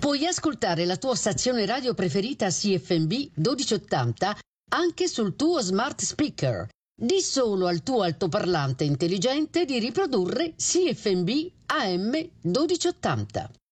Puoi ascoltare la tua stazione radio preferita CFMB 1280 anche sul tuo smart speaker. Di solo al tuo altoparlante intelligente di riprodurre CFMB AM 1280.